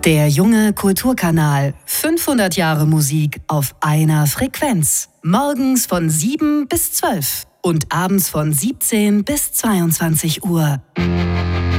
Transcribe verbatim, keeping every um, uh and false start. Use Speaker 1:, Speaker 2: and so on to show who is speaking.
Speaker 1: Der junge Kulturkanal. fünfhundert Jahre Musik auf einer Frequenz. Morgens von sieben bis zwölf und abends von siebzehn bis zweiundzwanzig Uhr.